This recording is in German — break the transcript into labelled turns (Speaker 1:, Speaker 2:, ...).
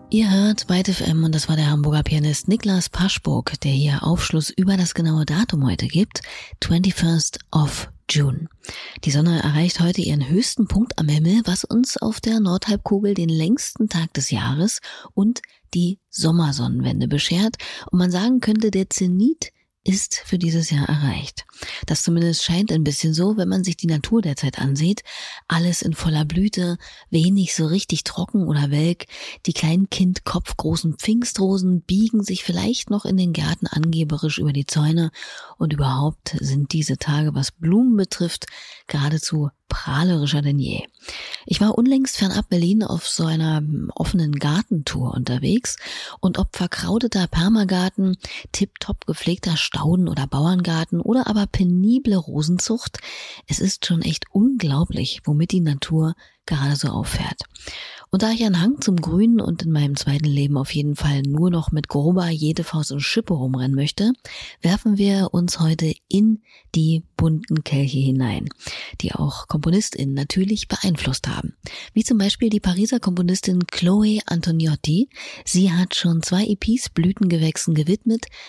Speaker 1: Ihr hört Byte FM und das war der Hamburger Pianist Niklas Paschburg, der hier Aufschluss über das genaue Datum heute gibt, 21st of June. Die Sonne erreicht heute ihren höchsten Punkt am Himmel, was uns auf der Nordhalbkugel den längsten Tag des Jahres und die Sommersonnenwende beschert und man sagen könnte, der Zenit ist für dieses Jahr erreicht. Das zumindest scheint ein bisschen so, wenn man sich die Natur derzeit ansieht. Alles in voller Blüte, wenig so richtig trocken oder welk. Die kleinen kopfgroßen Pfingstrosen biegen sich vielleicht noch in den Gärten angeberisch über die Zäune. Und überhaupt sind diese Tage, was Blumen betrifft, geradezu prahlerischer denn je. Ich war unlängst fernab Berlin auf so einer offenen Gartentour unterwegs und ob verkrauteter Permagarten, tipptopp gepflegter Stauden- oder Bauerngarten oder aber penible Rosenzucht, es ist schon echt unglaublich, womit die Natur gerade so auffährt. Und da ich einen Hang zum Grünen und in meinem zweiten Leben auf jeden Fall nur noch mit grober Jedefaust und Schippe rumrennen möchte, werfen wir uns heute in die bunten Kelche hinein, die auch KomponistInnen natürlich beeinflusst haben. Wie zum Beispiel die Pariser Komponistin Chloe Antoniotti. Sie hat schon 2 EPs Blütengewächsen gewidmet,